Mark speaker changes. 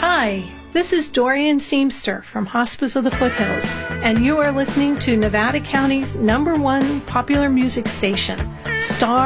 Speaker 1: Hi, this is Dorian Seamster from Hospice of the Foothills, and you are listening to Nevada County's #1 popular music station, Star